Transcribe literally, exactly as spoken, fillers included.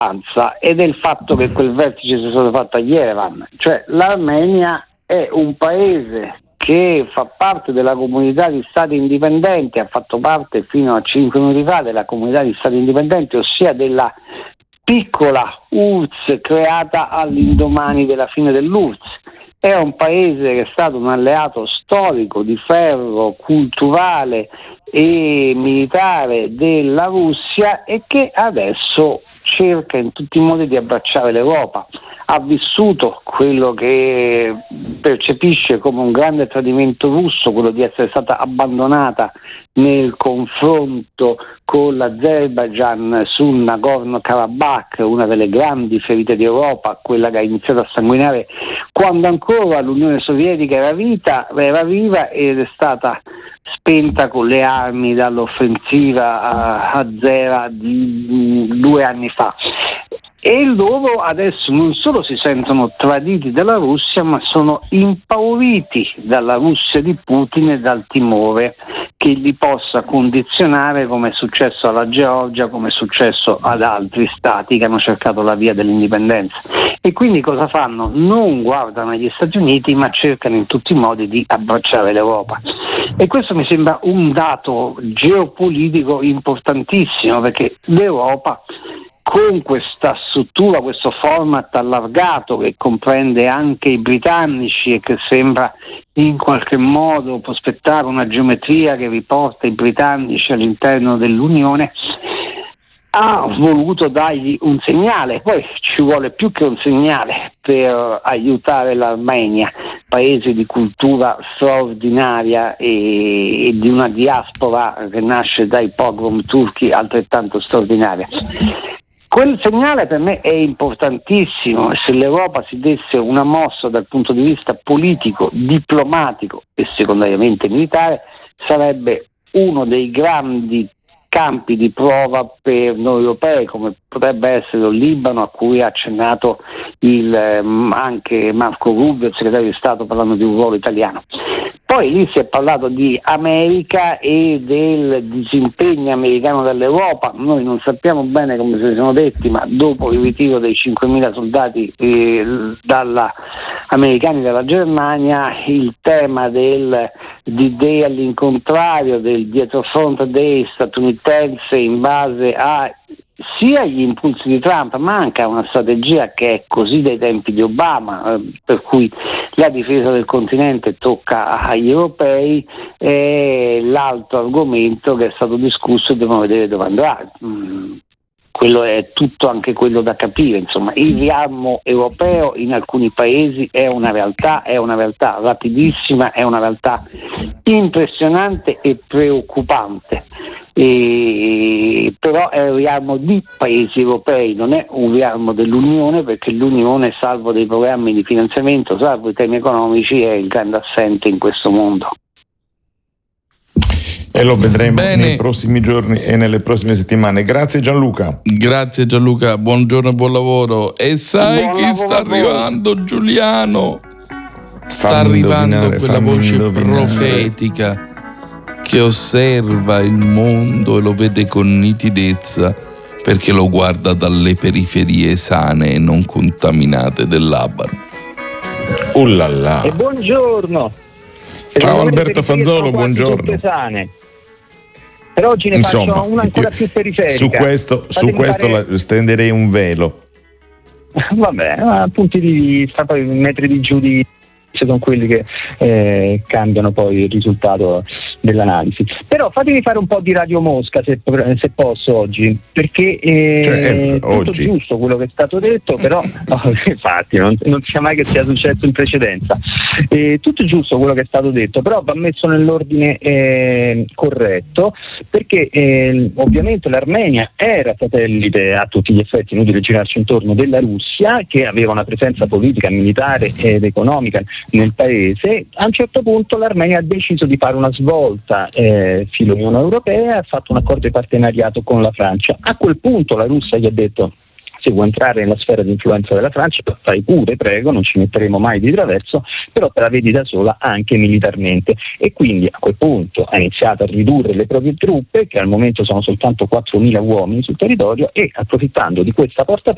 ed è il fatto che quel vertice sia stato fatto a Yerevan. Cioè l'Armenia è un paese che fa parte della comunità di stati indipendenti, ha fatto parte fino a cinque minuti fa della comunità di stati indipendenti, ossia della piccola U R S S creata all'indomani della fine dell'U R S S. È un paese che è stato un alleato storico di ferro, culturale e militare della Russia e che adesso cerca in tutti i modi di abbracciare l'Europa. Ha vissuto quello che percepisce come un grande tradimento russo, quello di essere stata abbandonata nel confronto con l'Azerbaigian sul Nagorno-Karabakh, una delle grandi ferite di Europa, quella che ha iniziato a sanguinare quando ancora l'Unione Sovietica era, vita, era viva ed è stata spenta con le armi dall'offensiva azera di due anni fa. E loro adesso non solo si sentono traditi dalla Russia, ma sono impauriti dalla Russia di Putin e dal timore che li possa condizionare, come è successo alla Georgia, come è successo ad altri stati che hanno cercato la via dell'indipendenza. E quindi cosa fanno? Non guardano agli Stati Uniti, ma cercano in tutti i modi di abbracciare l'Europa. E questo mi sembra un dato geopolitico importantissimo, perché l'Europa, con questa struttura, questo format allargato che comprende anche i britannici e che sembra in qualche modo prospettare una geometria che riporta i britannici all'interno dell'Unione, ha voluto dargli un segnale. Poi ci vuole più che un segnale per aiutare l'Armenia, paese di cultura straordinaria e, e di una diaspora che nasce dai pogrom turchi altrettanto straordinaria. Quel segnale per me è importantissimo, e se l'Europa si desse una mossa dal punto di vista politico, diplomatico e secondariamente militare, sarebbe uno dei grandi campi di prova per noi europei, come potrebbe essere il Libano, a cui ha accennato il, anche Marco Rubio, il segretario di Stato, parlando di un ruolo italiano. Poi lì si è parlato di America e del disimpegno americano dall'Europa. Noi non sappiamo bene come si sono detti, ma dopo il ritiro dei cinquemila soldati eh, dalla, americani dalla Germania, il tema del D-Day all'incontrario, del dietro front day statunitense in base a sia gli impulsi di Trump, ma anche a una strategia che è così dai tempi di Obama, eh, per cui la difesa del continente tocca agli europei, e l'altro argomento che è stato discusso e dobbiamo vedere dove andrà. Mm, quello è tutto anche quello da capire, insomma. Il riarmo europeo in alcuni paesi è una realtà, è una realtà rapidissima, è una realtà impressionante e preoccupante. E, però è un riarmo di paesi europei, non è un riarmo dell'Unione, perché l'Unione, salvo dei programmi di finanziamento, salvo i temi economici, è il grande assente in questo mondo. E lo vedremo Bene. nei prossimi giorni e nelle prossime settimane. Grazie Gianluca. Grazie Gianluca, buongiorno e buon lavoro. E sai buon chi sta arrivando, Giuliano? Sta fammi arrivando quella voce indovinare. profetica che osserva il mondo e lo vede con nitidezza, perché lo guarda dalle periferie sane e non contaminate del Labaro. Ullala. E buongiorno. Ciao Alberto Fanzolo, buongiorno. Sane. Per oggi ne Insomma, faccio una ancora più periferica. Su questo, su questo fare... la, stenderei un velo. Vabbè, a punti di vista, poi metri di giudizio sono quelli che eh, cambiano poi il risultato dell'analisi. Però fatemi fare un po' di Radio Mosca, se, se posso, oggi, perché eh, cioè, eh, è tutto oggi. giusto quello che è stato detto, però no, infatti non, non sia mai che sia successo in precedenza. Eh, tutto giusto quello che è stato detto, però va messo nell'ordine eh, corretto, perché eh, ovviamente l'Armenia era satellite a tutti gli effetti, inutile girarci intorno, della Russia, che aveva una presenza politica, militare ed economica nel paese. A un certo punto l'Armenia ha deciso di fare una svolta eh, filo Unione Europea e ha fatto un accordo di partenariato con la Francia. A quel punto la Russia gli ha detto: se vuoi entrare nella sfera di influenza della Francia, fai pure, prego, non ci metteremo mai di traverso, però te la vedi da sola anche militarmente. E quindi a quel punto ha iniziato a ridurre le proprie truppe, che al momento sono soltanto quattromila uomini sul territorio, e approfittando di questa porta